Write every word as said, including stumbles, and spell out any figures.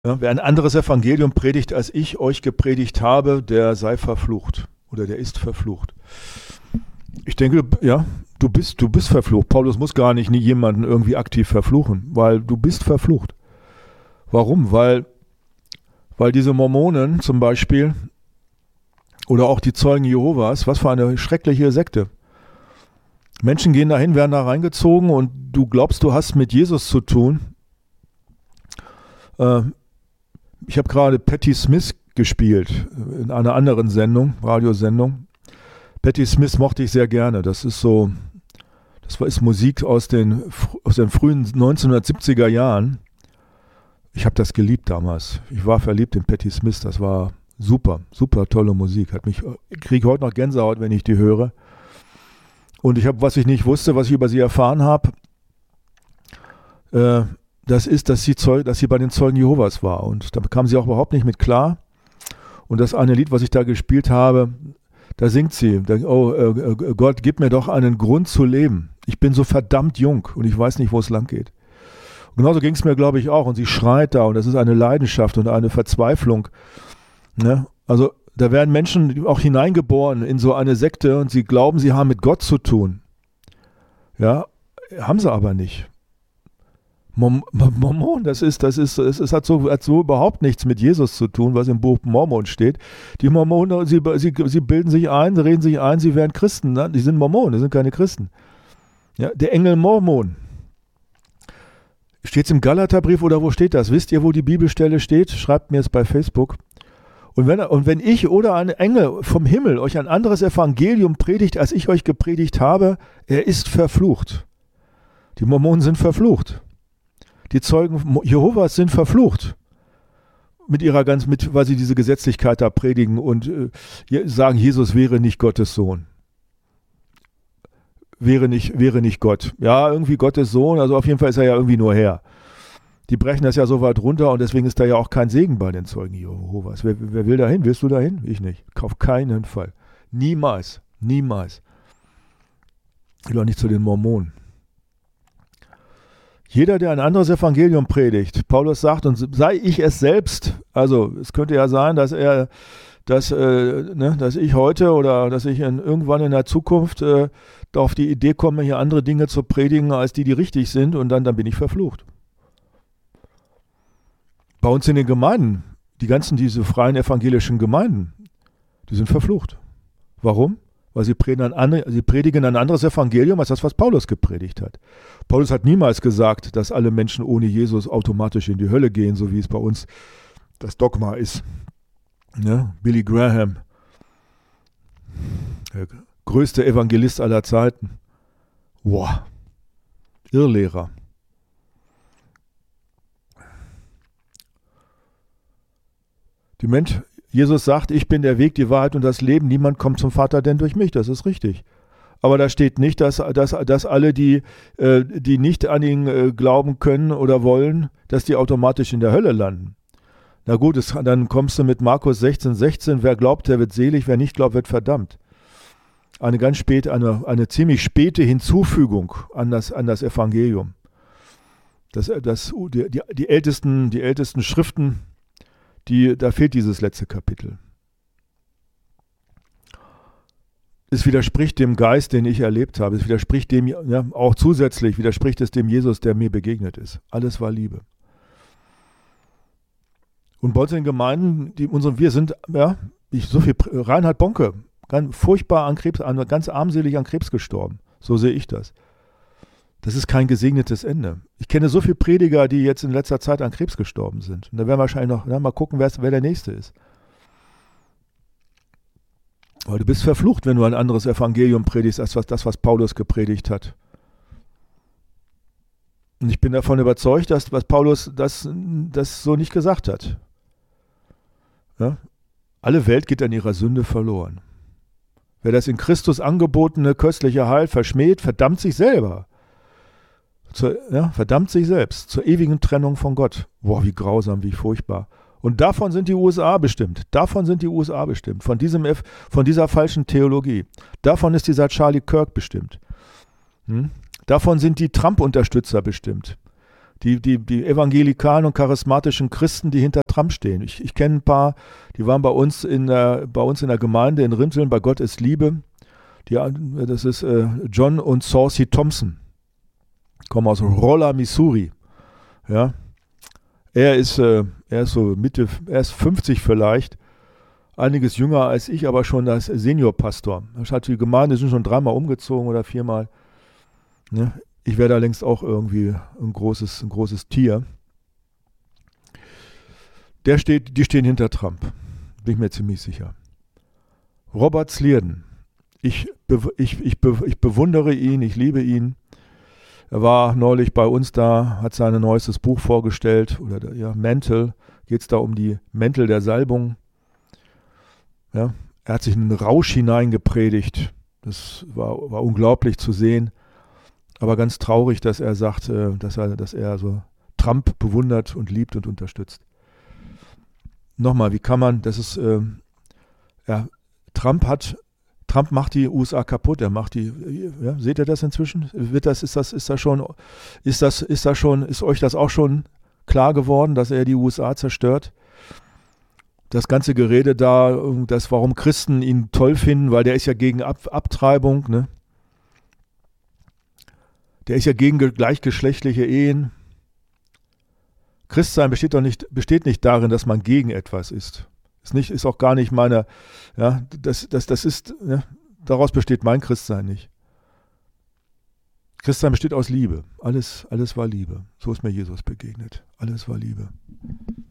Ja, wer ein anderes Evangelium predigt, als ich euch gepredigt habe, der sei verflucht oder der ist verflucht. Ich denke, ja, du bist, du bist verflucht. Paulus muss gar nicht nie jemanden irgendwie aktiv verfluchen, weil du bist verflucht. Warum? Weil, weil diese Mormonen zum Beispiel oder auch die Zeugen Jehovas, was für eine schreckliche Sekte. Menschen gehen dahin, werden da reingezogen und du glaubst, du hast mit Jesus zu tun. Äh, ich habe gerade Patti Smith gespielt in einer anderen Sendung, Radiosendung. Patti Smith mochte ich sehr gerne. Das ist so, das war, ist Musik aus den, aus den frühen neunzehnhundertsiebziger Jahren. Ich habe das geliebt damals. Ich war verliebt in Patti Smith. Das war super, super tolle Musik. Hat mich, ich kriege heute noch Gänsehaut, wenn ich die höre. Und ich habe, was ich nicht wusste, was ich über sie erfahren habe, äh, das ist, dass sie, Zeug, dass sie bei den Zeugen Jehovas war. Und da kam sie auch überhaupt nicht mit klar. Und das eine Lied, was ich da gespielt habe, da singt sie, da, oh äh, Gott, gib mir doch einen Grund zu leben. Ich bin so verdammt jung und ich weiß nicht, wo es lang geht. Und genauso ging es mir, glaube ich, auch. Und sie schreit da und das ist eine Leidenschaft und eine Verzweiflung. Ne? Also da werden Menschen auch hineingeboren in so eine Sekte und sie glauben, sie haben mit Gott zu tun. Ja, haben sie aber nicht. Mormon, das ist, das ist, es hat so, hat so überhaupt nichts mit Jesus zu tun, was im Buch Mormon steht. Die Mormonen, sie, sie, sie bilden sich ein, sie reden sich ein, sie werden Christen. Ne? Die sind Mormonen, die sind keine Christen. Ja, der Engel Mormon. Steht es im Galaterbrief oder wo steht das? Wisst ihr, wo die Bibelstelle steht? Schreibt mir es bei Facebook. Und wenn, und wenn ich oder ein Engel vom Himmel euch ein anderes Evangelium predigt, als ich euch gepredigt habe, er ist verflucht. Die Mormonen sind verflucht. Die Zeugen Jehovas sind verflucht mit ihrer ganz, mit, weil sie diese Gesetzlichkeit da predigen und äh, sagen, Jesus wäre nicht Gottes Sohn. Wäre nicht, wäre nicht Gott. Ja, irgendwie Gottes Sohn, also auf jeden Fall ist er ja irgendwie nur Herr. Die brechen das ja so weit runter und deswegen ist da ja auch kein Segen bei den Zeugen Jehovas. Wer, wer will da hin? Willst du da hin? Ich nicht. Auf keinen Fall. Niemals. Niemals. Ich will auch nicht zu den Mormonen. Jeder, der ein anderes Evangelium predigt, Paulus sagt, und sei ich es selbst, also es könnte ja sein, dass er, dass, äh, ne, dass ich heute oder dass ich in, irgendwann in der Zukunft äh, auf die Idee komme, hier andere Dinge zu predigen, als die, die richtig sind, und dann, dann bin ich verflucht. Bei uns in den Gemeinden, die ganzen, diese freien evangelischen Gemeinden, die sind verflucht. Warum? Weil sie predigen, ein, sie predigen ein anderes Evangelium als das, was Paulus gepredigt hat. Paulus hat niemals gesagt, dass alle Menschen ohne Jesus automatisch in die Hölle gehen, so wie es bei uns das Dogma ist. Ja, Billy Graham, der größte Evangelist aller Zeiten. Wow, Irrlehrer. Die Mensch, Jesus sagt, ich bin der Weg, die Wahrheit und das Leben. Niemand kommt zum Vater denn durch mich. Das ist richtig. Aber da steht nicht, dass, dass, dass alle, die, äh, die nicht an ihn äh, glauben können oder wollen, dass die automatisch in der Hölle landen. Na gut, es, dann kommst du mit Markus sechzehn, sechzehn. Wer glaubt, der wird selig. Wer nicht glaubt, wird verdammt. Eine ganz späte, eine, eine ziemlich späte Hinzufügung an das, an das Evangelium. Das, das, die, die, die, ältesten, die ältesten Schriften, Die, da fehlt dieses letzte Kapitel. Es widerspricht dem Geist, den ich erlebt habe. Es widerspricht dem, ja, auch zusätzlich widerspricht es dem Jesus, der mir begegnet ist. Alles war Liebe. Und bei uns in den Gemeinden, die unsere, wir sind, ja, ich, so viel, Reinhard Bonke, ganz furchtbar an Krebs, an, ganz armselig an Krebs gestorben. So sehe ich das. Das ist kein gesegnetes Ende. Ich kenne so viele Prediger, die jetzt in letzter Zeit an Krebs gestorben sind. Und da werden wir wahrscheinlich noch, na, mal gucken, wer, wer der Nächste ist. Aber du bist verflucht, wenn du ein anderes Evangelium predigst, als was, das, was Paulus gepredigt hat. Und ich bin davon überzeugt, dass was Paulus das, das so nicht gesagt hat. Ja? Alle Welt geht an ihrer Sünde verloren. Wer das in Christus angebotene köstliche Heil verschmäht, verdammt sich selber. Zur, ja, verdammt sich selbst zur ewigen Trennung von Gott. Boah, wie grausam, wie furchtbar. Und davon sind die U S A bestimmt. Davon sind die U S A bestimmt. Von, diesem, von dieser falschen Theologie. Davon ist dieser Charlie Kirk bestimmt. Hm? Davon sind die Trump-Unterstützer bestimmt. Die, die, die evangelikalen und charismatischen Christen, die hinter Trump stehen. Ich, ich kenne ein paar, die waren bei uns in der, bei uns in der Gemeinde in Rinteln, bei Gott ist Liebe. Die, das ist äh, John und Saucy Thompson. Kommen aus Rolla, Missouri. Ja. Er ist, äh, er ist so Mitte, er ist fünfzig vielleicht. Einiges jünger als ich, aber schon als Seniorpastor. Das hat die Gemeinde, sind schon dreimal umgezogen oder viermal. Ne? Ich wäre da längst auch irgendwie ein großes, ein großes Tier. Der steht, die stehen hinter Trump. Bin ich mir ziemlich sicher. Robert Slierden. Ich, ich, ich, ich bewundere ihn, ich liebe ihn. Er war neulich bei uns da, hat sein neuestes Buch vorgestellt. Oder ja, Mantle. Geht es da um die Mäntel der Salbung. Ja, er hat sich in einen Rausch hineingepredigt. Das war, war unglaublich zu sehen. Aber ganz traurig, dass er sagt, dass er, dass er so Trump bewundert und liebt und unterstützt. Nochmal, wie kann man, das ist, äh, ja, Trump hat, Trump macht die U S A kaputt, er macht die, ja, seht ihr das inzwischen? Wird das, ist das, ist das schon, ist das, ist das schon, ist euch das auch schon klar geworden, dass er die U S A zerstört? Das ganze Gerede da, das, warum Christen ihn toll finden, weil der ist ja gegen Ab, Abtreibung, ne? Der ist ja gegen gleichgeschlechtliche Ehen. Christsein besteht doch nicht, besteht nicht darin, dass man gegen etwas ist. Ist nicht, ist auch gar nicht meine, ja, das, das, das ist, ja, daraus besteht mein Christsein nicht. Christsein besteht aus Liebe. Alles, alles war Liebe. So ist mir Jesus begegnet. Alles war Liebe.